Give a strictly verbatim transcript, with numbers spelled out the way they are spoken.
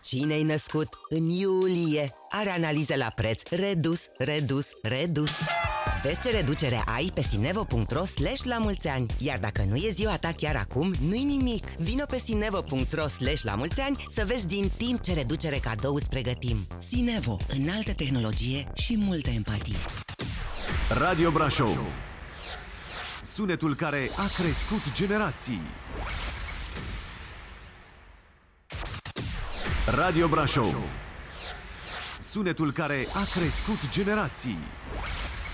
Cine-i născut în iulie are analiză la preț redus, redus, redus. Vezi ce reducere ai pe sinevo punct ro slash la mulți ani. Iar dacă nu e ziua ta chiar acum, nu-i nimic. Vino pe sinevo punct ro slash la mulți ani să vezi din timp ce reducere cadou îți pregătim. Sinevo, înaltă tehnologie și multă empatie. Radio Brașov, sunetul care a crescut generații. Radio Brașov, sunetul care a crescut generații.